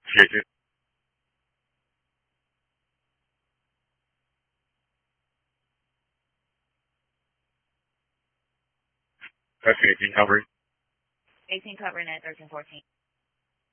谢谢。That's 18 covering. 18 covering at 1314.